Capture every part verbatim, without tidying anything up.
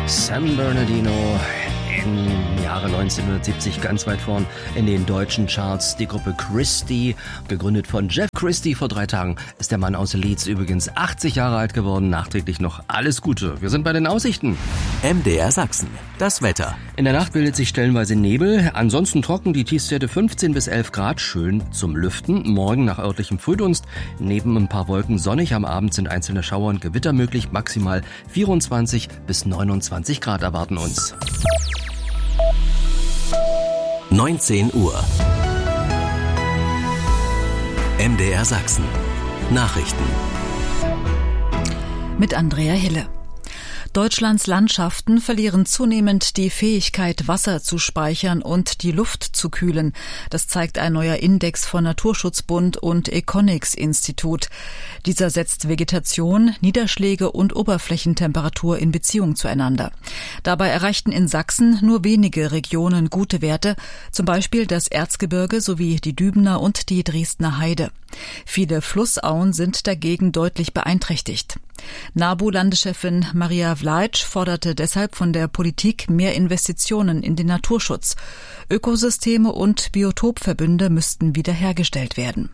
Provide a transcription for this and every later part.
San Bernardino im Jahre neunzehnhundertsiebzig ganz weit vorn in den deutschen Charts. Die Gruppe Christie, gegründet von Jeff Christie vor drei Tagen, ist der Mann aus Leeds, übrigens achtzig Jahre alt geworden. Nachträglich noch alles Gute. Wir sind bei den Aussichten. M D R Sachsen, das Wetter. In der Nacht bildet sich stellenweise Nebel, ansonsten trocken, die Tiefstwerte fünfzehn bis elf Grad, schön zum Lüften. Morgen nach örtlichem Frühdunst, neben ein paar Wolken sonnig, am Abend sind einzelne Schauer und Gewitter möglich, maximal vierundzwanzig bis neunundzwanzig Grad erwarten uns. neunzehn Uhr. M D R Sachsen. Nachrichten. Mit Andrea Hille. Deutschlands Landschaften verlieren zunehmend die Fähigkeit, Wasser zu speichern und die Luft zu kühlen. Das zeigt ein neuer Index von Naturschutzbund und Econics-Institut. Dieser setzt Vegetation, Niederschläge und Oberflächentemperatur in Beziehung zueinander. Dabei erreichten in Sachsen nur wenige Regionen gute Werte, zum Beispiel das Erzgebirge sowie die Dübener und die Dresdner Heide. Viele Flussauen sind dagegen deutlich beeinträchtigt. NABU-Landeschefin Maria Vlaic forderte deshalb von der Politik mehr Investitionen in den Naturschutz. Ökosysteme und Biotopverbünde müssten wiederhergestellt werden.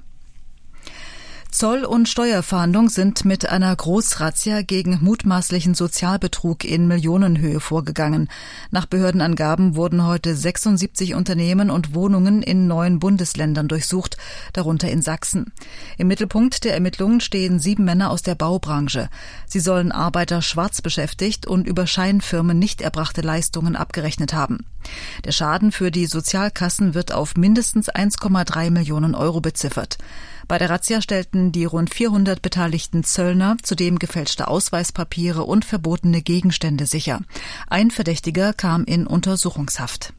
Zoll- und Steuerfahndung sind mit einer Großrazzia gegen mutmaßlichen Sozialbetrug in Millionenhöhe vorgegangen. Nach Behördenangaben wurden heute sechsundsiebzig Unternehmen und Wohnungen in neun Bundesländern durchsucht, darunter in Sachsen. Im Mittelpunkt der Ermittlungen stehen sieben Männer aus der Baubranche. Sie sollen Arbeiter schwarz beschäftigt und über Scheinfirmen nicht erbrachte Leistungen abgerechnet haben. Der Schaden für die Sozialkassen wird auf mindestens eins Komma drei Millionen Euro beziffert. Bei der Razzia stellten die rund vierhundert beteiligten Zöllner zudem gefälschte Ausweispapiere und verbotene Gegenstände sicher. Ein Verdächtiger kam in Untersuchungshaft.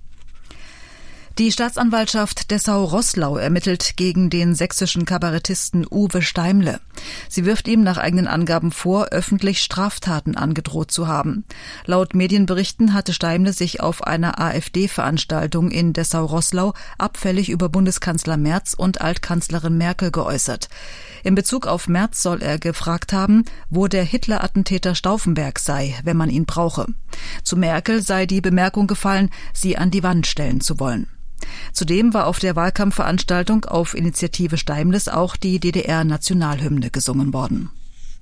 Die Staatsanwaltschaft Dessau-Roßlau ermittelt gegen den sächsischen Kabarettisten Uwe Steimle. Sie wirft ihm nach eigenen Angaben vor, öffentlich Straftaten angedroht zu haben. Laut Medienberichten hatte Steimle sich auf einer AfD-Veranstaltung in Dessau-Roßlau abfällig über Bundeskanzler Merz und Altkanzlerin Merkel geäußert. In Bezug auf Merz soll er gefragt haben, wo der Hitler-Attentäter Stauffenberg sei, wenn man ihn brauche. Zu Merkel sei die Bemerkung gefallen, sie an die Wand stellen zu wollen. Zudem war auf der Wahlkampfveranstaltung auf Initiative Steimles auch die D D R-Nationalhymne gesungen worden.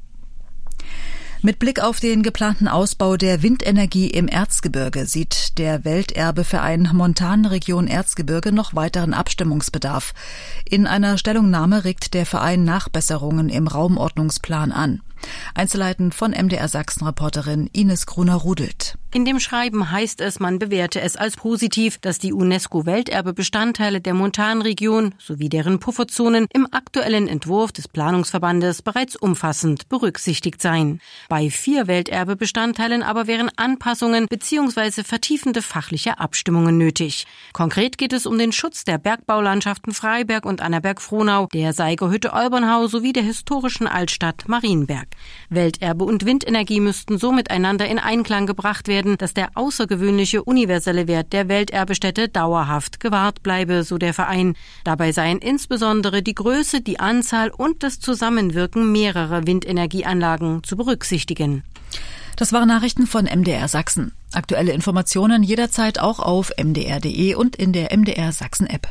Mit Blick auf den geplanten Ausbau der Windenergie im Erzgebirge sieht der Welterbeverein Montanregion Erzgebirge noch weiteren Abstimmungsbedarf. In einer Stellungnahme regt der Verein Nachbesserungen im Raumordnungsplan an. Einzelheiten von M D R Sachsen-Reporterin Ines Gruner-Rudelt. In dem Schreiben heißt es, man bewerte es als positiv, dass die UNESCO-Welterbebestandteile der Montanregion sowie deren Pufferzonen im aktuellen Entwurf des Planungsverbandes bereits umfassend berücksichtigt seien. Bei vier Welterbebestandteilen aber wären Anpassungen bzw. vertiefende fachliche Abstimmungen nötig. Konkret geht es um den Schutz der Bergbaulandschaften Freiberg und Annaberg-Frohnau, der Seigerhütte-Olbernhau sowie der historischen Altstadt Marienberg. Welterbe und Windenergie müssten so miteinander in Einklang gebracht werden, dass der außergewöhnliche universelle Wert der Welterbestätte dauerhaft gewahrt bleibe, so der Verein. Dabei seien insbesondere die Größe, die Anzahl und das Zusammenwirken mehrerer Windenergieanlagen zu berücksichtigen. Das waren Nachrichten von M D R Sachsen. Aktuelle Informationen jederzeit auch auf m d r punkt d e und in der M D R Sachsen App.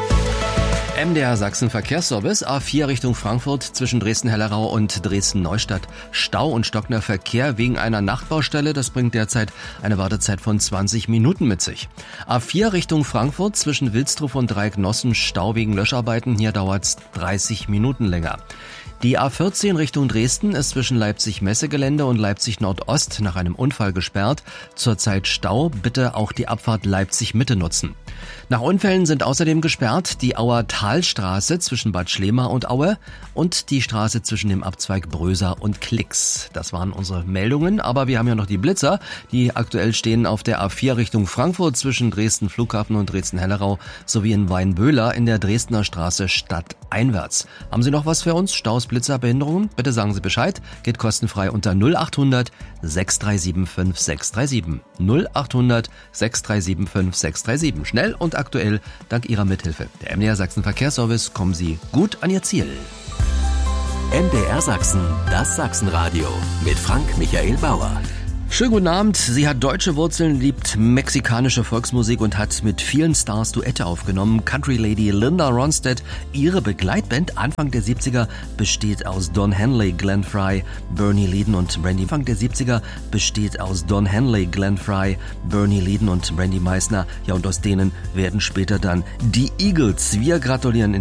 M D R Sachsen Verkehrsservice, A vier Richtung Frankfurt zwischen Dresden-Hellerau und Dresden-Neustadt. Stau und stockender Verkehr wegen einer Nachtbaustelle, das bringt derzeit eine Wartezeit von zwanzig Minuten mit sich. A vier Richtung Frankfurt zwischen Wilsdruf und Dreiecknossen, Stau wegen Löscharbeiten, hier dauert's dreißig Minuten länger. Die A vierzehn Richtung Dresden ist zwischen Leipzig-Messegelände und Leipzig-Nordost nach einem Unfall gesperrt. Zurzeit Stau, bitte auch die Abfahrt Leipzig-Mitte nutzen. Nach Unfällen sind außerdem gesperrt die Auer Talstraße zwischen Bad Schlema und Aue und die Straße zwischen dem Abzweig Bröser und Klix. Das waren unsere Meldungen, aber wir haben ja noch die Blitzer, die aktuell stehen auf der A vier Richtung Frankfurt zwischen Dresden Flughafen und Dresden-Hellerau sowie in Weinböhler in der Dresdner Straße stadteinwärts. Haben Sie noch was für uns? Staus, Blitzer, Behinderungen? Bitte sagen Sie Bescheid. Geht kostenfrei unter null acht hundert sechs drei sieben fünf sechs drei sieben. null acht hundert sechs drei sieben fünf sechs drei sieben. Schnell und aktuell dank Ihrer Mithilfe. Der M D R Sachsen Verkehrsservice, kommen Sie gut an Ihr Ziel. M D R Sachsen, das Sachsenradio mit Frank Michael Bauer. Schönen guten Abend. Sie hat deutsche Wurzeln, liebt mexikanische Volksmusik und hat mit vielen Stars Duette aufgenommen. Country Lady Linda Ronstadt, ihre Begleitband Anfang der siebziger besteht aus Don Henley, Glenn Frey, Bernie Leadon und Randy. Anfang der siebziger besteht aus Don Henley, Glenn Frey, Bernie Leadon und Randy Meisner. Ja, und aus denen werden später dann die Eagles. Wir gratulieren